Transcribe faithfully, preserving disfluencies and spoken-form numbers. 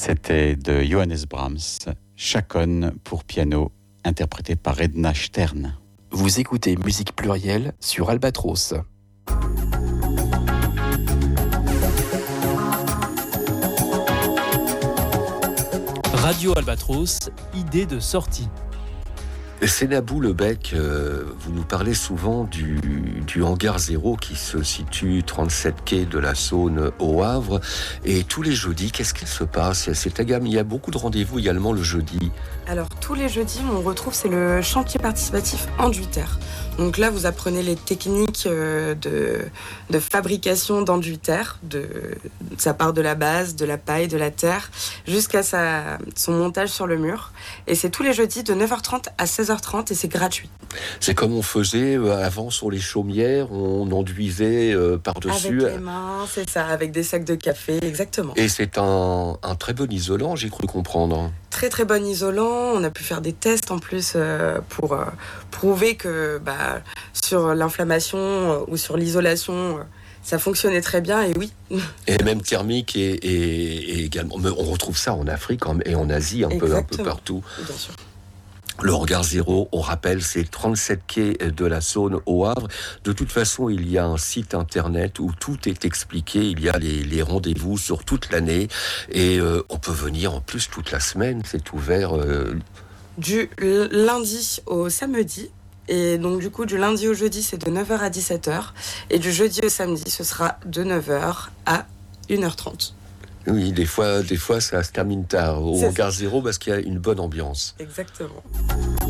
C'était de Johannes Brahms, Chaconne pour piano, interprété par Edna Stern. Vous écoutez Musique Plurielle sur Albatros. Radio Albatros, idée de sortie. Sénabou Lebec, euh, vous nous parlez souvent du, du hangar zéro qui se situe trente-sept quai de la Saône au Havre. Et tous les jeudis, qu'est-ce qu'il se passe? C'est à gamme. Il y a beaucoup de rendez-vous également le jeudi. Alors tous les jeudis, on retrouve, c'est le chantier participatif enduitaire. Donc là, vous apprenez les techniques de, de fabrication d'enduitaire. De, ça part de la base, de la paille, de la terre, jusqu'à sa, son montage sur le mur. Et c'est tous les jeudis de neuf heures trente à seize heures trente et c'est gratuit. C'est comme on faisait avant sur les chaumières, on enduisait par-dessus. Avec les mains, c'est ça, avec des sacs de café, exactement. Et c'est un, un très bon isolant, j'ai cru comprendre. Très très bon isolant. On a pu faire des tests en plus euh, pour euh, prouver que bah, sur l'inflammation euh, ou sur l'isolation, euh, ça fonctionnait très bien, et oui. Et même thermique et, et, et également. Mais on retrouve ça en Afrique et en Asie, un peu, un peu partout. Bien sûr. Le hangar zéro, on rappelle, c'est trente-sept quai de la Saône au Havre. De toute façon, il y a un site internet où tout est expliqué. Il y a les, les rendez-vous sur toute l'année. Et euh, on peut venir en plus toute la semaine. C'est ouvert... Euh... Du lundi au samedi. Et donc du coup, du lundi au jeudi, c'est de neuf heures à dix-sept heures. Et du jeudi au samedi, ce sera de neuf heures à une heure trente. Oui, des fois, des fois, ça se termine tard au hangar zéro parce qu'il y a une bonne ambiance. Exactement.